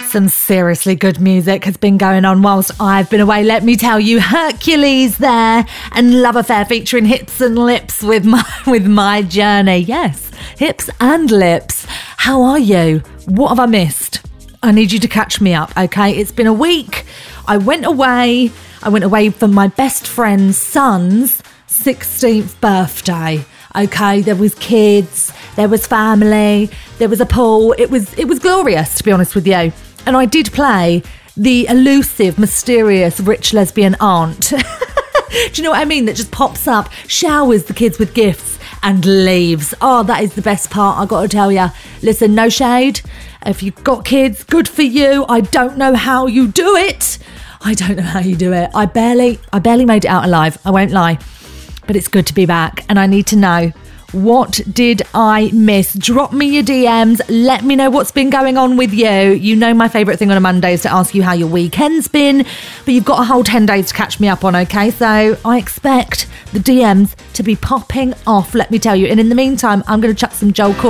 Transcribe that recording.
Some seriously good music has been going on whilst I've been away. Let me tell you, Hercules there and Love Affair featuring Hips and Lips with my journey. Yes, hips and lips. How are you? What have I missed? I need you to catch me up, okay? It's been a week. I went away for my best friend's son's 16th birthday. Okay, there was kids, there was family, there was a pool. It was glorious, to be honest with you. And I did play the elusive, mysterious, rich lesbian aunt. Do you know what I mean? That just pops up, showers the kids with gifts and leaves. Oh, that is the best part, I got to tell you. Listen, no shade. If you've got kids, good for you. I don't know how you do it. I barely made it out alive. I won't lie. But it's good to be back, and I need to know, what did I miss? Drop me your DMs. Let me know what's been going on with you. You know my favourite thing on a Monday is to ask you how your weekend's been, but you've got a whole 10 days to catch me up on, okay? So I expect the DMs to be popping off, let me tell you. And in the meantime, I'm going to chuck some Joel Corey